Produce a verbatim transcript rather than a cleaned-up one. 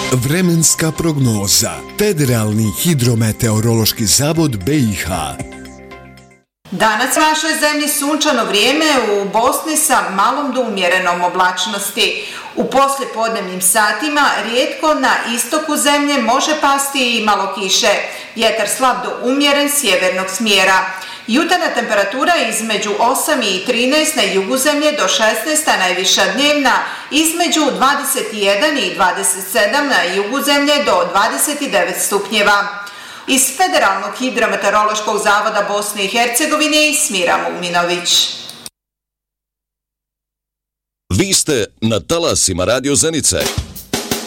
Vremenska prognoza. Federalni hidrometeorološki zavod B i H. Danas u našoj zemlji sunčano vrijeme, u Bosni sa malom do umjerenom oblačnosti. U poslijepodnevnim satima rijetko na istoku zemlje može pasti i malo kiše. Vjetar slab do umjeren sjevernog smjera. Jutarnja temperatura između osam i trinaest na jugu zemlje do šesnaest, a najviša dnevna između dvadeset jedan i dvadeset sedam na jugu zemlje do dvadeset devet stupnjeva. Iz Federalnog hidrometeorološkog zavoda Bosne i Hercegovine Smira Muminović. Vi ste na talasima Radio Zenice.